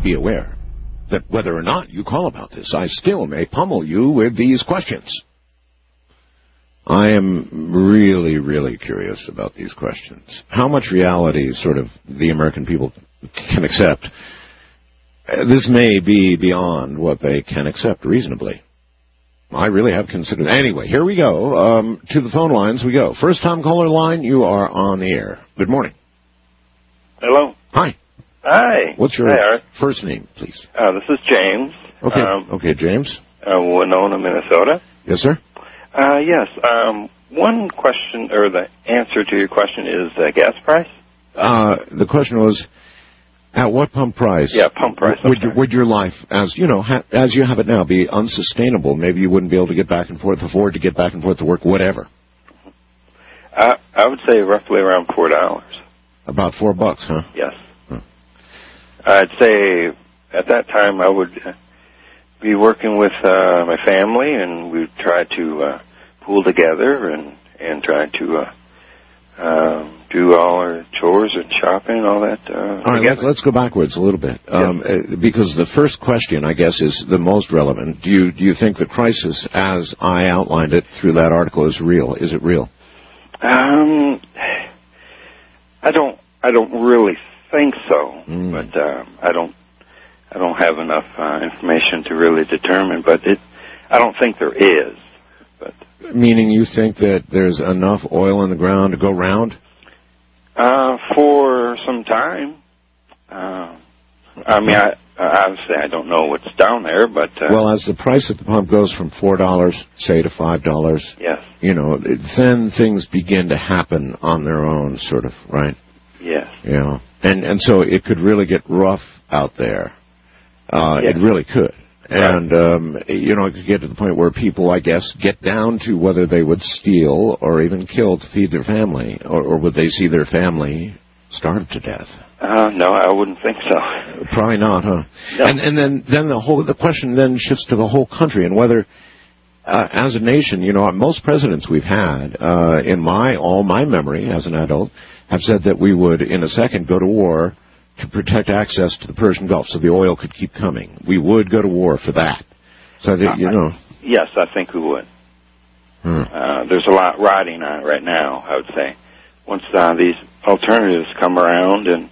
be aware that whether or not you call about this, I still may pummel you with these questions. I am really, really curious about these questions. How much reality sort of the American people can accept? This may be beyond what they can accept reasonably. I really have considered. Anyway, here we go. To the phone lines we go. First-time caller line, you are on the air. Good morning. Hello. Hi. Hi. What's your first name, please? This is James. Okay. Okay, James. Winona, Minnesota. Yes, sir. Yes. One question, or the answer to your question is gas price. The question was, at what pump price? Yeah, pump price. Would your life, as you know, as you have it now, be unsustainable? Maybe you wouldn't be able to get back and forth, afford to get back and forth to work, whatever. I would say roughly around $4. About $4, huh? Yes. I'd say at that time I would be working with my family, and we'd try to pool together and try to do all our chores and shopping and all that. All right, let's go backwards a little bit, because the first question, I guess, is the most relevant. Do you think the crisis, as I outlined it through that article, is real? Is it real? I don't really think so, but I don't have enough information to really determine. But I don't think there is. But meaning, you think that there's enough oil in the ground to go round? For some time. Obviously, I don't know what's down there, but well, as the price at the pump goes from $4, say, to $5, yes, then things begin to happen on their own, sort of, right? Yes. Yeah. And so it could really get rough out there. Yes. It really could. And, it could get to the point where people, I guess, get down to whether they would steal or even kill to feed their family, or would they see their family starve to death? No, I wouldn't think so. Probably not, huh? No. And then the question then shifts to the whole country and whether, as a nation, most presidents we've had, in all my memory as an adult, have said that we would, in a second, go to war to protect access to the Persian Gulf so the oil could keep coming. We would go to war for that. So, Yes, I think we would. There's a lot riding on it right now, I would say. Once these alternatives come around and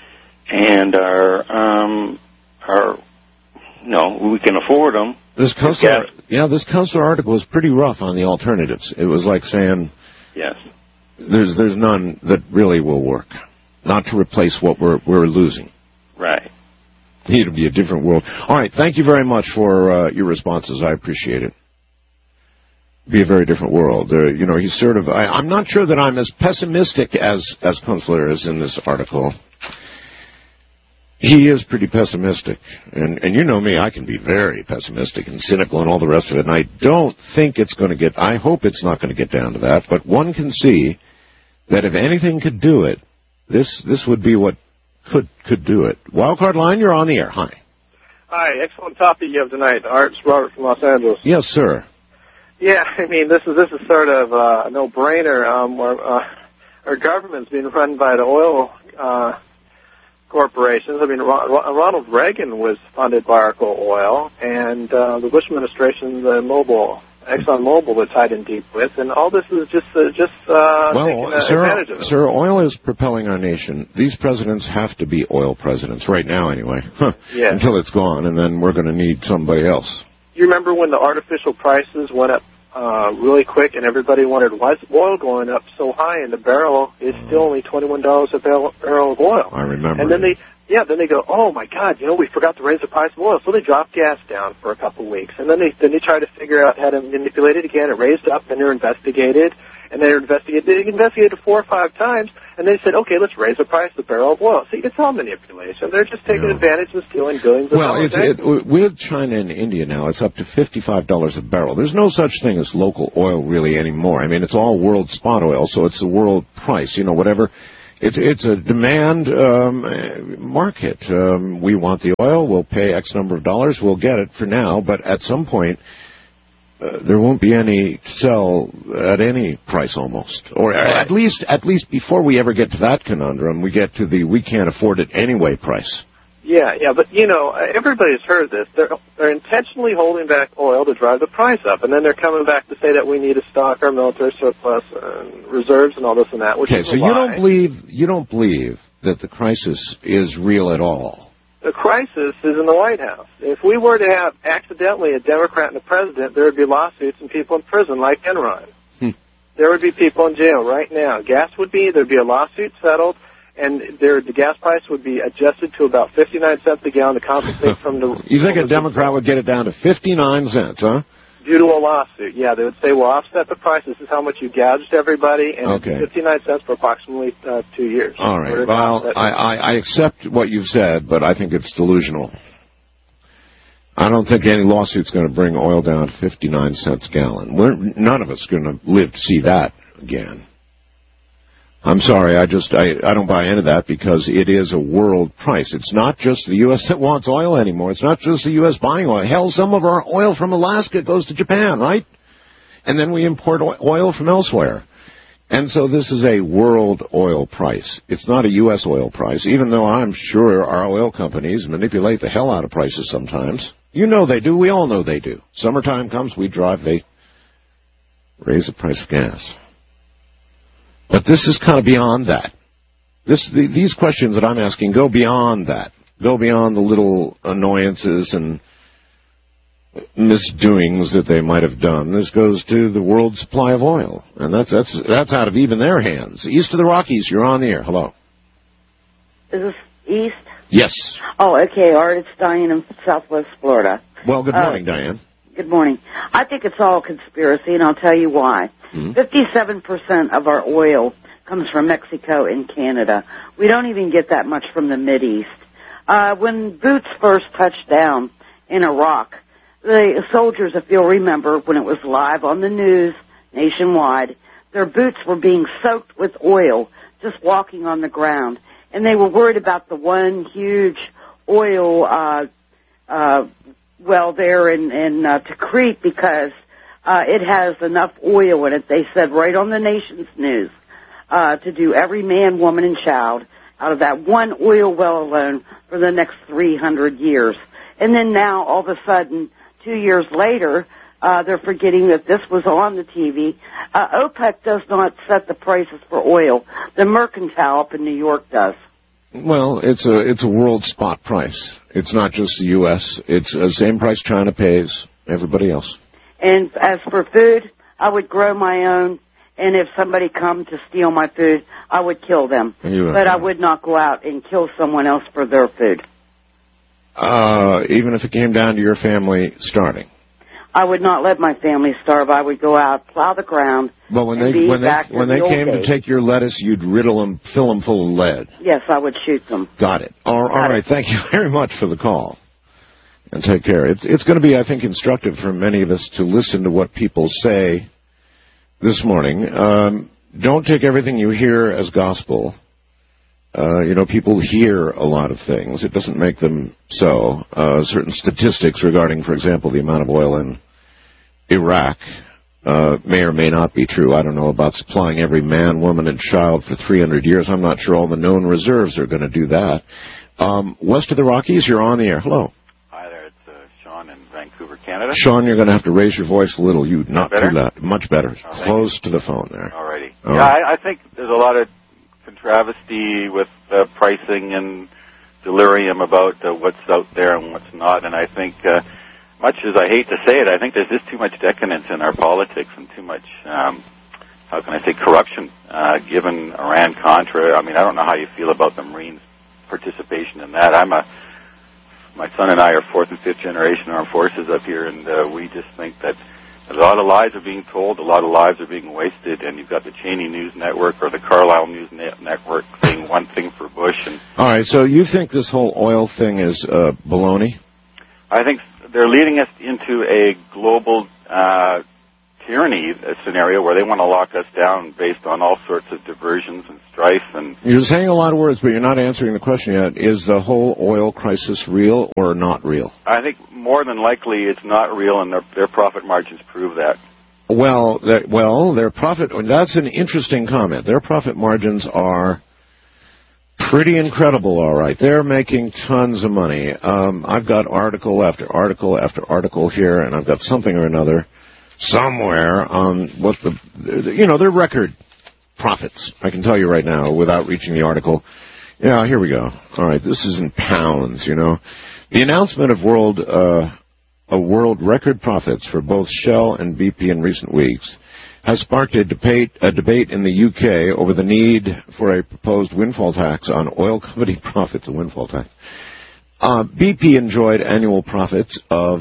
we can afford them. This Counselor article is pretty rough on the alternatives. It was like saying, yes, there's none that really will work. Not to replace what we're losing. Right. It'll be a different world. All right, thank you very much for your responses. I appreciate it. Be a very different world. He's sort of. I'm not sure that I'm as pessimistic as Counselor is in this article. He is pretty pessimistic, and you know me, I can be very pessimistic and cynical and all the rest of it. And I don't think it's going to get. I hope it's not going to get down to that. But one can see that if anything could do it, this would be what could do it. Wildcard line, you're on the air. Hi. Hi, excellent topic you have tonight. Art's Robert from Los Angeles. Yes, sir. Yeah, I mean, this is sort of a no-brainer. Our government's being run by the oil corporations. I mean, Ronald Reagan was funded by Arco Oil, and the Bush administration, ExxonMobil, was tied in deep with, and all this is just taking advantage of it. Sir, oil is propelling our nation. These presidents have to be oil presidents right now, anyway. Yes. Until it's gone, and then we're going to need somebody else. You remember when the artificial prices went up really quick, and everybody wondered, why is oil going up so high, and the barrel is still only $21 a barrel of oil? I remember. And then they go, oh my God, we forgot to raise the price of oil, so they dropped gas down for a couple of weeks, and then they try to figure out how to manipulate it again. It raised up, and they're investigated, and they investigated 4 or 5 times, and they said, okay, let's raise the price of the barrel of oil. See, it's all manipulation. They're just taking advantage and stealing billions of dollars. With China and India now, it's up to $55 a barrel. There's no such thing as local oil really anymore. I mean, it's all world spot oil, so it's the world price, whatever. It's a demand market. We want the oil. We'll pay X number of dollars. We'll get it for now, but at some point, there won't be any to sell at any price almost. Or at least before we ever get to that conundrum, we get to the we can't afford it anyway price. Yeah, but, everybody's heard this. They're intentionally holding back oil to drive the price up, and then they're coming back to say that we need to stock our military surplus and reserves and all this and that, which is a lie. You don't believe that the crisis is real at all? The crisis is in the White House. If we were to have accidentally a Democrat and a president, there would be lawsuits and people in prison like Enron. There would be people in jail right now. There'd be a lawsuit settled, and the gas price would be adjusted to about 59 cents a gallon to compensate from the... You think a Democrat would get it down to 59 cents, huh? Due to a lawsuit, yeah. They would say, we'll offset the price. This is how much you gouged everybody, and 59 cents for approximately 2 years. All right. Well, I accept what you've said, but I think it's delusional. I don't think any lawsuit's going to bring oil down to 59 cents a gallon. None of us are going to live to see that again. I'm sorry, I don't buy into that because it is a world price. It's not just the U.S. that wants oil anymore. It's not just the U.S. buying oil. Hell, some of our oil from Alaska goes to Japan, right? And then we import oil from elsewhere. And so this is a world oil price. It's not a U.S. oil price, even though I'm sure our oil companies manipulate the hell out of prices sometimes. You know they do. We all know they do. Summertime comes, we drive, they raise the price of gas. But this is kind of beyond that. These questions that I'm asking go beyond that. Go beyond the little annoyances and misdoings that they might have done. This goes to the world supply of oil, and that's out of even their hands. East of the Rockies, you're on the air. Hello. Is this east? Yes. Oh, okay, Art. It's Diane in Southwest Florida. Well, good morning, Diane. Good morning. I think it's all conspiracy, and I'll tell you why. 57% of our oil comes from Mexico and Canada. We don't even get that much from the Mideast. When Boots first touched down in Iraq, the soldiers, if you'll remember, when it was live on the news nationwide, their boots were being soaked with oil just walking on the ground. And they were worried about the one huge oil well there in Tikrit because it has enough oil in it, they said right on the nation's news, to do every man, woman, and child out of that one oil well alone for the next 300 years. And then now, all of a sudden, 2 years later, they're forgetting that this was on the TV. OPEC does not set the prices for oil. The Mercantile up in New York does. Well, it's a world spot price. It's not just the U.S. It's the same price China pays, everybody else. And as for food, I would grow my own, and if somebody come to steal my food, I would kill them. But I would not go out and kill someone else for their food. Even if it came down to your family starving? I would not let my family starve. I would go out, plow the ground. But when they came to take your lettuce, you'd riddle them, fill them full of lead. Yes, I would shoot them. Got it. All right. Thank you very much for the call. And take care. It's going to be, I think, instructive for many of us to listen to what people say this morning. Don't take everything you hear as gospel. People hear a lot of things. It doesn't make them so. Certain statistics regarding, for example, the amount of oil in Iraq may or may not be true. I don't know about supplying every man, woman, and child for 300 years. I'm not sure all the known reserves are going to do that. West of the Rockies, you're on the air. Hello. Hi there. It's Sean in Vancouver, Canada. Sean, you're going to have to raise your voice a little. Not too loud. Much better. Oh, Close to the phone there. All righty. I think there's a lot of travesty with pricing and delirium about what's out there and what's not. And I think, much as I hate to say it, I think there's just too much decadence in our politics and too much, corruption, given Iran-Contra. I mean, I don't know how you feel about the Marines' participation in that. My son and I are fourth and fifth generation armed forces up here, and we just think that a lot of lies are being told, a lot of lives are being wasted, and you've got the Cheney News Network or the Carlisle News Network saying one thing for Bush. All right, so you think this whole oil thing is baloney? I think they're leading us into a global tyranny scenario where they want to lock us down based on all sorts of diversions and strife. And you're saying a lot of words, but you're not answering the question yet. Is the whole oil crisis real or not real? I think more than likely it's not real, and their profit margins prove that. Well, their profit, that's an interesting comment. Their profit margins are Pretty incredible, all right. They're making tons of money. I've got article after article after article here, and I've got something or another somewhere on what their record profits. I can tell you right now without reaching the article. Yeah, here we go. All right, this is in pounds, The announcement of world record profits for both Shell and BP in recent weeks has sparked a debate in the UK over the need for a proposed windfall tax on oil company profits, a windfall tax. BP enjoyed annual profits of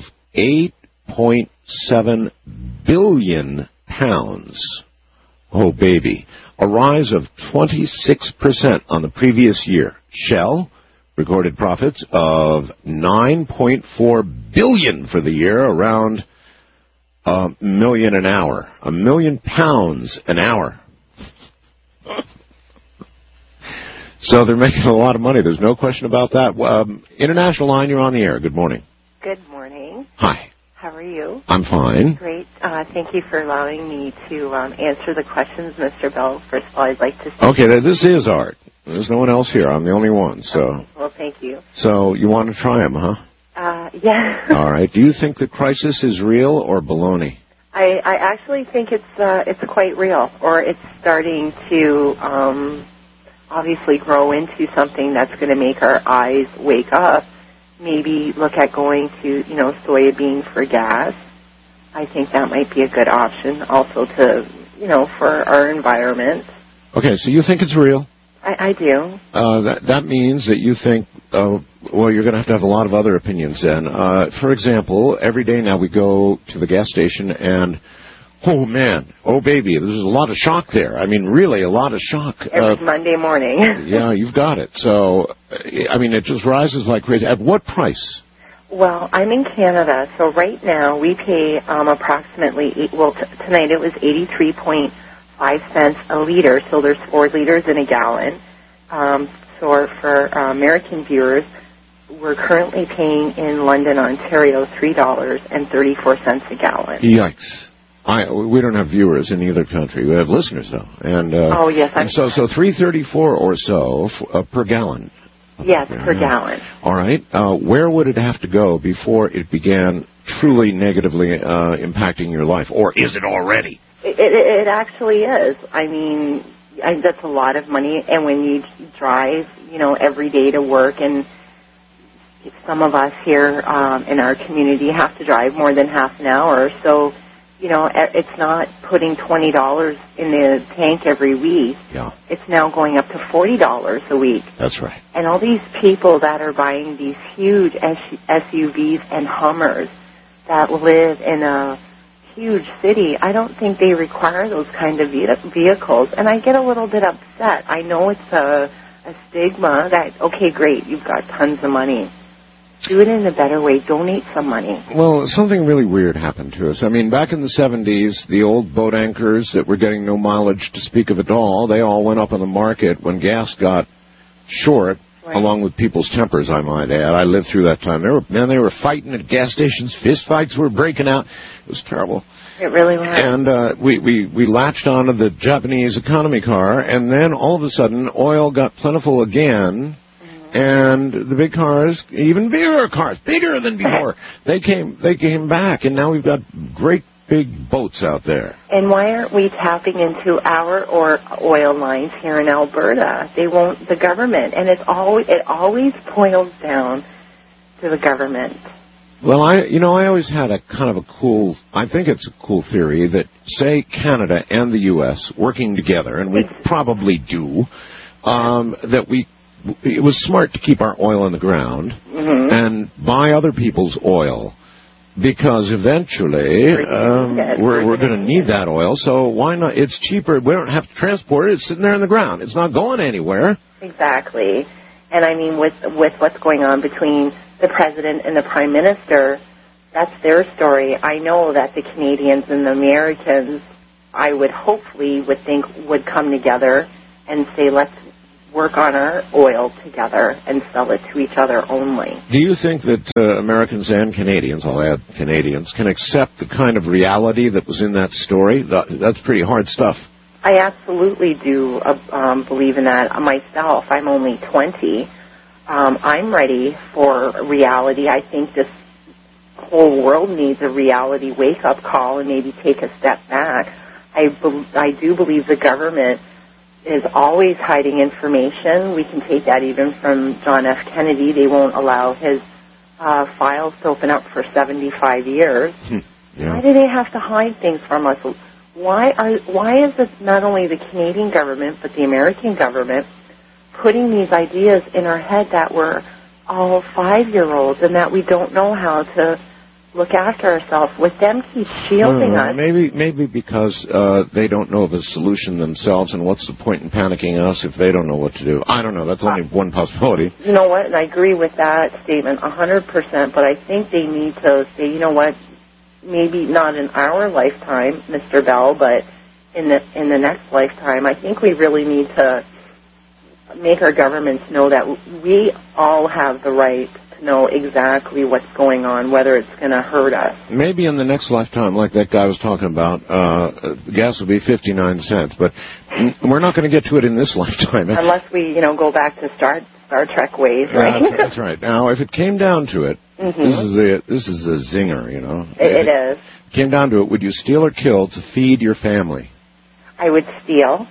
£8.7 billion. Oh, baby. A rise of 26% on the previous year. Shell recorded profits of $9.4 billion for the year, around £1 million an hour. £1 million an hour. So they're making a lot of money. There's no question about that. International line, you're on the air. Good morning. Good morning. Hi. How are you? I'm fine. Great. Thank you for allowing me to answer the questions, Mr. Bell. First of all, I'd like to say... Okay, this is Art. There's no one else here. I'm the only one, so... Okay. Well, thank you. So you want to try them, huh? Yeah. All right. Do you think the crisis is real or baloney? I actually think it's quite real, or it's starting to obviously grow into something that's going to make our eyes wake up. Maybe look at going to, soybean for gas. I think that might be a good option also to, for our environment. Okay, so you think it's real? I do. That means that you think, you're going to have a lot of other opinions then. For example, every day now we go to the gas station and, oh man, oh baby, there's a lot of shock there. I mean, really a lot of shock. Every Monday morning. Yeah, you've got it. So, it just rises like crazy. At what price? Well, I'm in Canada, so right now we pay approximately, tonight it was 83.5 cents a liter, so there's 4 liters in a gallon. So for American viewers, we're currently paying in London, Ontario, $3.34 a gallon. Yikes. We don't have viewers in either country. We have listeners, though. And, oh, yes. So $3.34 or so per gallon. Yes, per gallon. All right. Where would it have to go before it began truly negatively impacting your life? Or is it already? It actually is. I mean, that's a lot of money. And when you drive, every day to work, and some of us here in our community have to drive more than half an hour, so it's not putting $20 in the tank every week. Yeah. It's now going up to $40 a week. That's right. And all these people that are buying these huge SUVs and Hummers that live in a huge city, I don't think they require those kind of vehicles. And I get a little bit upset. I know it's a stigma that, okay, great, you've got tons of money. Do it in a better way. Donate some money. Well, something really weird happened to us. I mean, back in the 70s, the old boat anchors that were getting no mileage to speak of at all, they all went up on the market when gas got short, right, along with people's tempers, I might add. I lived through that time. They were fighting at gas stations. Fist fights were breaking out. It was terrible. It really was. And we latched onto the Japanese economy car, and then all of a sudden, oil got plentiful again. And the big cars, even bigger cars, bigger than before, they came back, and now we've got great big boats out there. And why aren't we tapping into our oil lines here in Alberta? They won't, the government, and it always boils down to the government. Well, I always had I think it's a cool theory that, say, Canada and the U.S. working together, and we probably do, it was smart to keep our oil in the ground, mm-hmm, and buy other people's oil, because eventually we're going to need that oil. So why not? It's cheaper. We don't have to transport it. It's sitting there in the ground. It's not going anywhere. Exactly. And I mean, with what's going on between the president and the prime minister, that's their story. I know that the Canadians and the Americans, I would think would come together and say, let's work on our oil together and sell it to each other only. Do you think that Americans and Canadians, I'll add Canadians, can accept the kind of reality that was in that story? That's pretty hard stuff. I absolutely do believe in that myself. I'm only 20. I'm ready for reality. I think this whole world needs a reality wake-up call and maybe take a step back. I do believe the government is always hiding information. We can take that even from John F. Kennedy. They won't allow his files to open up for 75 years. Yeah. Why do they have to hide things from us? Why is it not only the Canadian government but the American government putting these ideas in our head that we're all 5-year-olds and that we don't know how to look after ourselves? With them keep shielding us. Maybe because they don't know of a solution themselves, and what's the point in panicking us if they don't know what to do? I don't know. That's only one possibility. You know what? And I agree with that statement 100%, but I think they need to say, you know what, maybe not in our lifetime, Mr. Bell, but in the next lifetime, I think we really need to make our governments know that we all have the right to know exactly what's going on, whether it's going to hurt us. Maybe in the next lifetime, like that guy was talking about, gas will be 59 cents, but we're not going to get to it in this lifetime. Unless we, go back to Star Trek ways, right? That's right. Now, if it came down to it, this is a zinger, It is. Came down to it, would you steal or kill to feed your family? I would steal.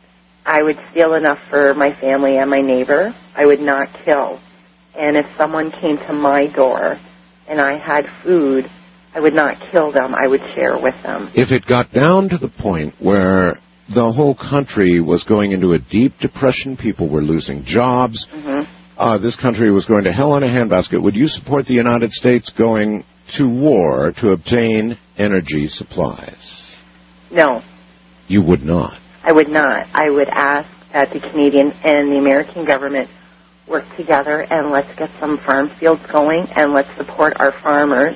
I would steal enough for my family and my neighbor. I would not kill. And if someone came to my door and I had food, I would not kill them. I would share with them. If it got down to the point where the whole country was going into a deep depression, people were losing jobs, this country was going to hell in a handbasket, would you support the United States going to war to obtain energy supplies? No. You would not? I would not. I would ask that the Canadian and the American government work together and let's get some farm fields going and let's support our farmers.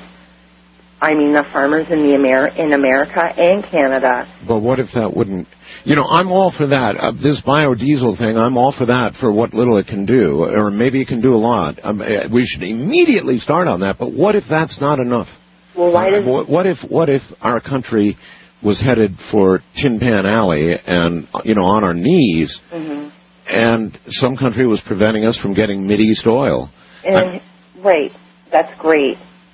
I mean the farmers in America and Canada. But what if that wouldn't... I'm all for that. This biodiesel thing, I'm all for that for what little it can do. Or maybe it can do a lot. We should immediately start on that. But what if that's not enough? Well, why does... What if our country was headed for Tin Pan Alley and, on our knees, and some country was preventing us from getting Mideast oil? Right. That's great.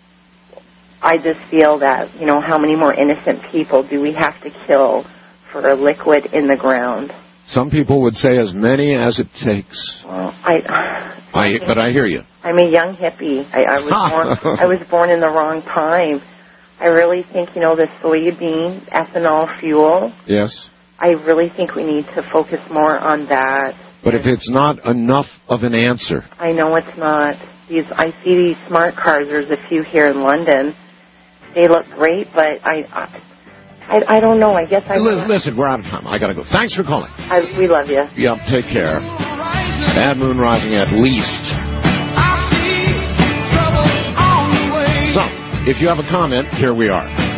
I just feel that, how many more innocent people do we have to kill for a liquid in the ground? Some people would say as many as it takes. Well, but I hear you. I'm a young hippie. I was born in the wrong time. I really think, the soybean ethanol fuel. Yes. I really think we need to focus more on that. But if it's not enough of an answer. I know it's not. I see these smart cars. There's a few here in London. They look great, but I don't know. I guess Listen, we're out of time. I got to go. Thanks for calling. We love you. Yep, take care. Bad Moon Rising at least. So, if you have a comment, here we are.